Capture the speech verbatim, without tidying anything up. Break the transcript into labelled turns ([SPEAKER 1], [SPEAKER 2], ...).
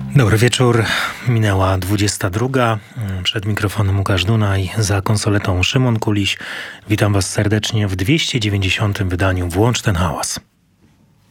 [SPEAKER 1] Dobry wieczór. Minęła dwudziesta druga. Przed mikrofonem Łukasz Dunaj, za konsoletą Szymon Kuliś. Witam Was serdecznie w dwieście dziewięćdziesiątym wydaniu Włącz ten hałas.